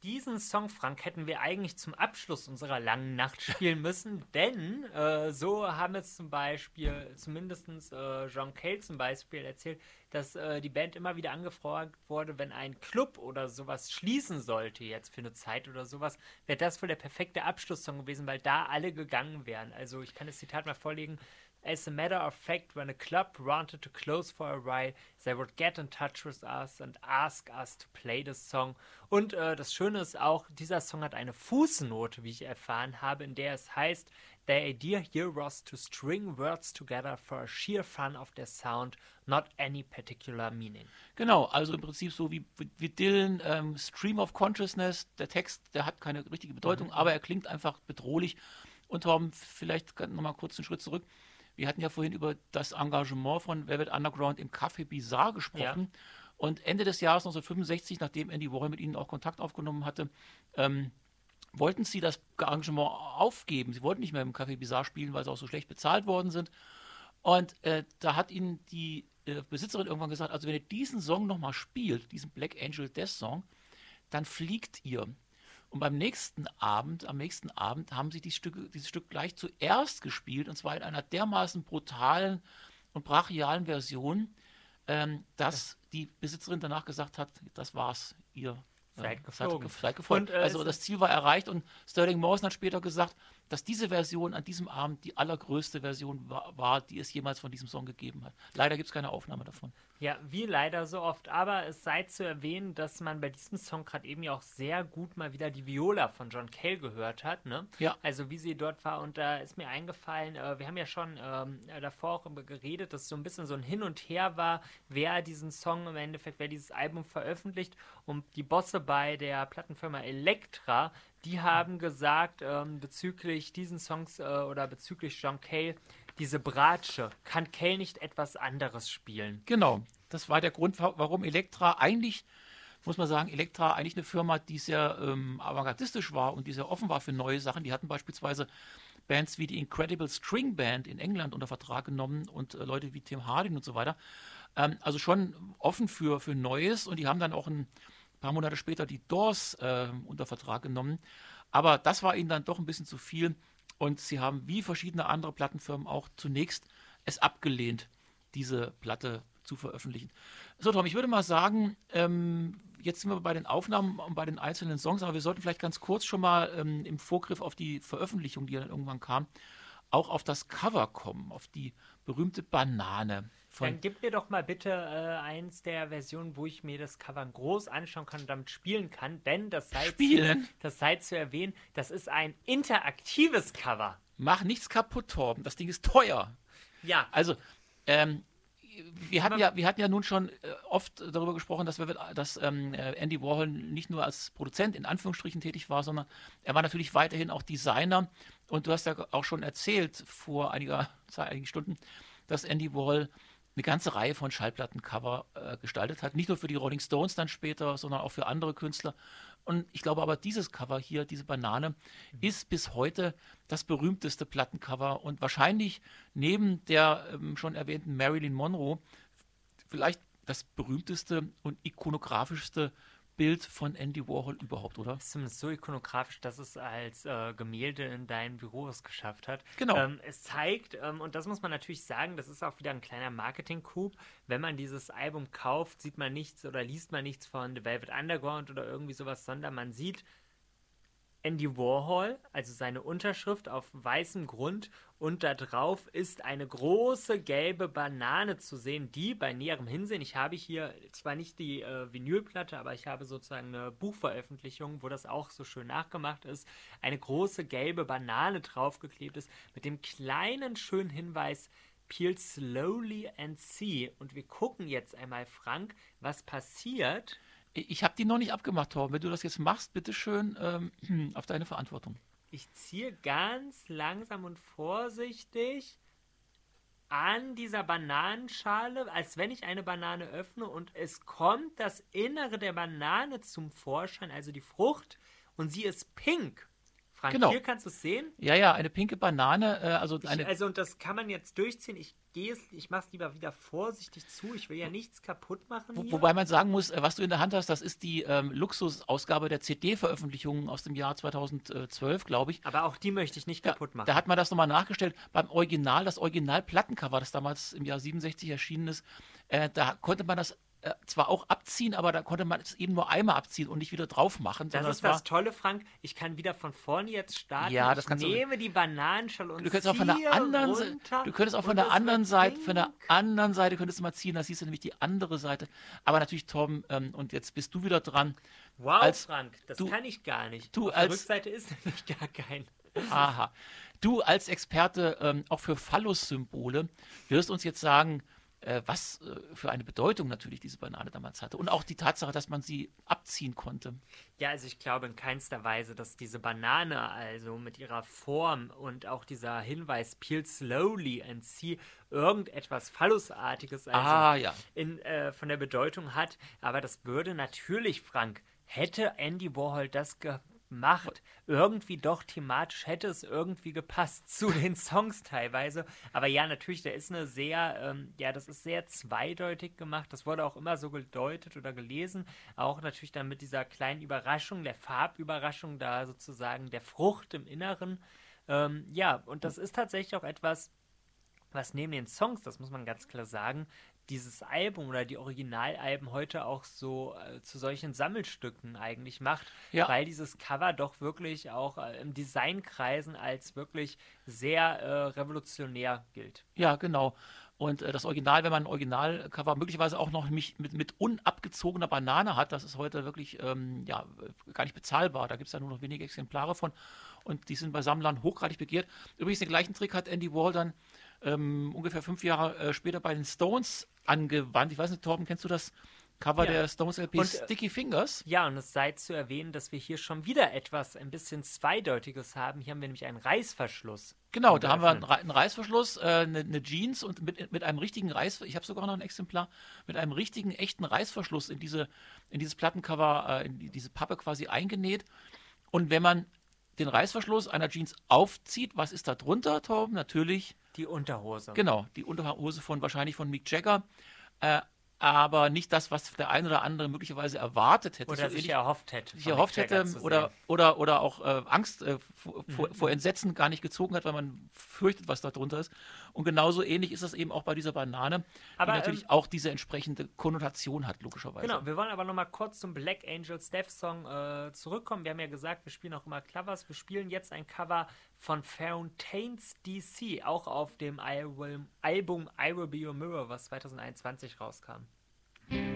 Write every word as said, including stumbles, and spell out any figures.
diesen Song, Frank, hätten wir eigentlich zum Abschluss unserer langen Nacht spielen müssen, denn äh, so haben es zum Beispiel, zumindest äh, John Cale zum Beispiel erzählt, dass äh, die Band immer wieder angefragt wurde, wenn ein Club oder sowas schließen sollte, jetzt für eine Zeit oder sowas, wäre das wohl der perfekte Abschlusssong gewesen, weil da alle gegangen wären. Also ich kann das Zitat mal vorlegen. As a matter of fact, when a club wanted to close for a while, they would get in touch with us and ask us to play this song. Und äh, das Schöne ist auch, dieser Song hat eine Fußnote, wie ich erfahren habe, in der es heißt, the idea here was to string words together for a sheer fun of their sound, not any particular meaning. Genau, also im Prinzip so wie, wie Dylan, ähm, Stream of Consciousness, der Text, der hat keine richtige Bedeutung, mhm. aber er klingt einfach bedrohlich. Und Torben, vielleicht nochmal kurz einen Schritt zurück. Wir hatten ja vorhin über das Engagement von Velvet Underground im Café Bizarre gesprochen. Ja. Und Ende des Jahres neunzehnhundertfünfundsechzig, nachdem Andy Warhol mit ihnen auch Kontakt aufgenommen hatte, ähm, wollten sie das Engagement aufgeben. Sie wollten nicht mehr im Café Bizarre spielen, weil sie auch so schlecht bezahlt worden sind. Und äh, da hat ihnen die äh, Besitzerin irgendwann gesagt, also wenn ihr diesen Song nochmal spielt, diesen Black Angel Death Song, dann fliegt ihr. Und beim nächsten Abend, am nächsten Abend haben sie die Stücke, dieses Stück gleich zuerst gespielt, und zwar in einer dermaßen brutalen und brachialen Version, ähm, dass die Besitzerin danach gesagt hat, das war's, ihr seid geflogen. Seid, seid geflogen. Und, äh, also das Ziel war erreicht, und Sterling Morrison hat später gesagt, dass diese Version an diesem Abend die allergrößte Version war, war die es jemals von diesem Song gegeben hat. Leider gibt es keine Aufnahme davon. Ja, wie leider so oft, aber es sei zu erwähnen, dass man bei diesem Song gerade eben ja auch sehr gut mal wieder die Viola von John Cale gehört hat, ne? Ja. Also wie sie dort war, und da ist mir eingefallen, äh, wir haben ja schon ähm, davor auch über geredet, dass es so ein bisschen so ein Hin und Her war, wer diesen Song im Endeffekt, wer dieses Album veröffentlicht, und die Bosse bei der Plattenfirma Elektra, die haben gesagt, ähm, bezüglich diesen Songs äh, oder bezüglich John Cale, diese Bratsche, kann Cale nicht etwas anderes spielen? Genau, das war der Grund, warum Elektra eigentlich, muss man sagen, Elektra eigentlich eine Firma, die sehr ähm, avantgardistisch war und die sehr offen war für neue Sachen. Die hatten beispielsweise Bands wie die Incredible String Band in England unter Vertrag genommen und äh, Leute wie Tim Hardin und so weiter. Ähm, also schon offen für, für Neues, und die haben dann auch ein paar Monate später die Doors äh, unter Vertrag genommen. Aber das war ihnen dann doch ein bisschen zu viel. Und sie haben wie verschiedene andere Plattenfirmen auch zunächst es abgelehnt, diese Platte zu veröffentlichen. So, Tom, ich würde mal sagen, ähm, jetzt sind wir bei den Aufnahmen und bei den einzelnen Songs, aber wir sollten vielleicht ganz kurz schon mal ähm, im Vorgriff auf die Veröffentlichung, die dann irgendwann kam, auch auf das Cover kommen, auf die berühmte Banane. Dann gib mir doch mal bitte äh, eins der Versionen, wo ich mir das Cover groß anschauen kann und damit spielen kann, denn das sei, Spielen? Zu, das sei zu erwähnen, das ist ein interaktives Cover. Mach nichts kaputt, Torben, das Ding ist teuer. Ja. Also, ähm, wir hatten ja, wir hatten ja nun schon äh, oft darüber gesprochen, dass, wir, dass ähm, Andy Warhol nicht nur als Produzent in Anführungsstrichen tätig war, sondern er war natürlich weiterhin auch Designer. Und du hast ja auch schon erzählt vor einiger Zeit, einigen Stunden, dass Andy Warhol eine ganze Reihe von Schallplattencover äh, gestaltet hat. Nicht nur für die Rolling Stones dann später, sondern auch für andere Künstler. Und ich glaube aber, dieses Cover hier, diese Banane, mhm. ist bis heute das berühmteste Plattencover und wahrscheinlich neben der ähm, schon erwähnten Marilyn Monroe vielleicht das berühmteste und ikonografischste Bild von Andy Warhol überhaupt, oder? Das ist zumindest so ikonografisch, dass es als äh, Gemälde in deinen Büros geschafft hat. Genau. Ähm, es zeigt, ähm, und das muss man natürlich sagen, das ist auch wieder ein kleiner Marketing-Coup, wenn man dieses Album kauft, sieht man nichts oder liest man nichts von The Velvet Underground oder irgendwie sowas, sondern man sieht Andy Warhol, also seine Unterschrift auf weißem Grund, und da drauf ist eine große gelbe Banane zu sehen, die bei näherem Hinsehen, ich habe hier zwar nicht die äh, Vinylplatte, aber ich habe sozusagen eine Buchveröffentlichung, wo das auch so schön nachgemacht ist, eine große gelbe Banane draufgeklebt ist, mit dem kleinen schönen Hinweis, peel slowly and see. Und wir gucken jetzt einmal, Frank, was passiert. Ich habe die noch nicht abgemacht, Torben. Wenn du das jetzt machst, bitteschön ähm, auf deine Verantwortung. Ich ziehe ganz langsam und vorsichtig an dieser Bananenschale, als wenn ich eine Banane öffne, und es kommt das Innere der Banane zum Vorschein, also die Frucht, und sie ist pink. Frank, Genau. hier kannst du es sehen. Ja, ja, eine pinke Banane, äh, also eine... Ich, also, und das kann man jetzt durchziehen. Ich gehe es, ich mache es lieber wieder vorsichtig zu. Ich will ja nichts kaputt machen Wo, hier. wobei man sagen muss, äh, was du in der Hand hast, das ist die ähm, Luxusausgabe der C D-Veröffentlichung aus dem Jahr zweitausendzwölf, glaube ich. Aber auch die möchte ich nicht Ja, kaputt machen. da hat man das nochmal nachgestellt. Beim Original, das Original-Plattencover, das damals im Jahr siebenundsechzig erschienen ist, äh, da konnte man das äh, zwar auch abziehen, aber da konnte man es eben nur einmal abziehen und nicht wieder drauf machen. Das ist war, das Tolle, Frank. Ich kann wieder von vorne jetzt starten. Ja, das ich kannst du- nehme die Bananenschale und Du könntest auch von der ziehe anderen Seite, runter du könntest auch von und der es anderen wird Seite, von der pink. anderen Seite könntest du mal ziehen, da siehst du nämlich die andere Seite. Aber natürlich, Torben, ähm, und jetzt bist du wieder dran. Wow, als- Frank, das du- kann ich gar nicht. du Auf der als- Rückseite ist nämlich gar kein. Aha. Du als Experte ähm, auch für Phallus-Symbole wirst uns jetzt sagen, äh, was äh, für eine Bedeutung natürlich diese Banane damals hatte. Und auch die Tatsache, dass man sie abziehen konnte. Ja, also ich glaube in keinster Weise, dass diese Banane also mit ihrer Form und auch dieser Hinweis peel slowly and see irgendetwas Phallusartiges also Ah, ja. in, äh, von der Bedeutung hat. Aber das würde natürlich, Frank, hätte Andy Warhol das gemacht, irgendwie doch thematisch hätte es irgendwie gepasst zu den Songs teilweise. Aber ja, natürlich, der ist eine sehr, ähm, ja, das ist sehr zweideutig gemacht. Das wurde auch immer so gedeutet oder gelesen. Auch natürlich dann mit dieser kleinen Überraschung, der Farbüberraschung da sozusagen, der Frucht im Inneren. Ähm, ja, und das ist tatsächlich auch etwas, was neben den Songs, das muss man ganz klar sagen, dieses Album oder die Originalalben heute auch so äh, zu solchen Sammelstücken eigentlich macht, Ja. weil dieses Cover doch wirklich auch äh, im Designkreisen als wirklich sehr äh, revolutionär gilt. Ja, genau. Und äh, das Original, wenn man ein Originalcover möglicherweise auch noch mich mit, mit unabgezogener Banane hat, das ist heute wirklich ähm, ja, äh, gar nicht bezahlbar. Da gibt es ja nur noch wenige Exemplare von und die sind bei Sammlern hochgradig begehrt. Übrigens, den gleichen Trick hat Andy Warhol dann ähm, ungefähr fünf Jahre äh, später bei den Stones angewandt. Ich weiß nicht, Torben, kennst du das Cover Ja. der Stones L P Und, äh, Sticky Fingers? Ja, und es sei zu erwähnen, dass wir hier schon wieder etwas ein bisschen Zweideutiges haben. Hier haben wir nämlich einen Reißverschluss. Genau, da haben wir einen, geöffnet. Re- einen Reißverschluss, äh, eine, eine Jeans und mit, mit einem richtigen Reiß, ich habe sogar noch ein Exemplar, mit einem richtigen, echten Reißverschluss in, diese, in dieses Plattencover, äh, in die, diese Pappe quasi eingenäht. Und wenn man den Reißverschluss einer Jeans aufzieht, was ist da drunter, Torben? Natürlich, Die Unterhose. genau, die Unterhose von wahrscheinlich von Mick Jagger. Äh, aber nicht das, was der ein oder andere möglicherweise erwartet hätte. Oder So sich ähnlich- erhofft hätte. sich von erhofft Mick Jagger hätte zu oder, sehen. oder, oder auch äh, Angst äh, vor, vor, Mhm. vor Entsetzen gar nicht gezogen hat, weil man fürchtet, was da drunter ist. Und genauso ähnlich ist das eben auch bei dieser Banane, Aber, die natürlich ähm, auch diese entsprechende Konnotation hat, logischerweise. Genau, wir wollen aber nochmal kurz zum Black Angels Death Song äh, zurückkommen. Wir haben ja gesagt, wir spielen auch immer Covers. Wir spielen jetzt ein Cover von Fountains D C, auch auf dem Album, Album I Will Be Your Mirror, was zwanzig einundzwanzig rauskam.